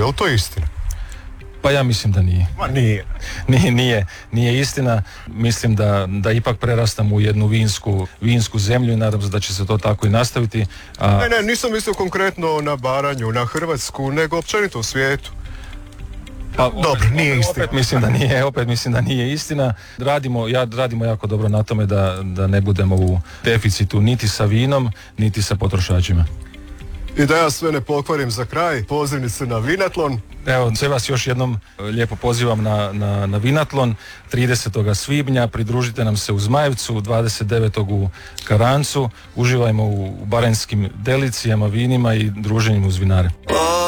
je li to istina? Pa ja mislim da nije. Ma nije. Nije istina. Mislim da ipak prerastamo u jednu vinsku zemlju i nadam se da će se to tako i nastaviti. Ne, nisam mislio konkretno na Baranju, na Hrvatsku, nego općenito u svijetu. Pa, dobro, nije istina. Opet mislim da nije istina. Radimo jako dobro na tome da ne budemo u deficitu niti sa vinom, niti sa potrošačima. I da ja sve ne pokvarim za kraj, pozivnice na Vinatlon. Evo, sve vas još jednom lijepo pozivam na Vinatlon 30. svibnja, pridružite nam se u Zmajevcu, 29. u Karancu, uživajmo u baranjskim delicijama, vinima i druženjem uz vinare.